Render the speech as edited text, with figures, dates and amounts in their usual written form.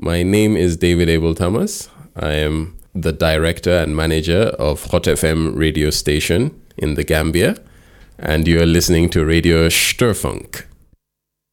My name is David Abel Thomas. I am the director and manager of Hot FM radio station in the Gambia, and you are listening to Radio Störfunk.